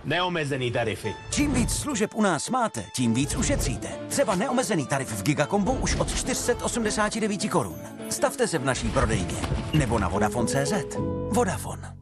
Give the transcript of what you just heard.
Neomezený tarify. Čím víc služeb u nás máte, tím víc ušetříte. Třeba neomezený tarif v Gigakombu už od 489 korun. Stavte se v naší prodejně nebo na Vodafone.cz. Vodafone.